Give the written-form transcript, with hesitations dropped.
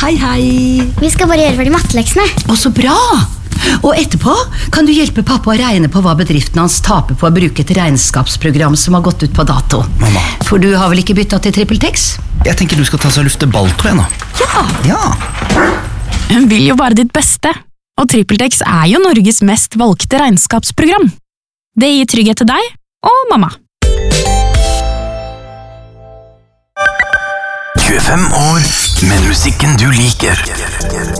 hei. Vi skal bare gjøre ferdig matteleksene. Å, så bra! Og etterpå kan du hjelpe pappa å regne på hva bedriften hans taper på å bruke et regnskapsprogram som har gått ut på dato. Mamma. For du har vel ikke byttet til TrippelTex? Jeg tenker du skal ta seg og lufte balltå igjen da. Ja. Hun vil jo bare ditt beste, og TrippelTex er jo Norges mest valgte regnskapsprogram. Det gir trygghet til deg og mamma. 25 år med musikken du liker.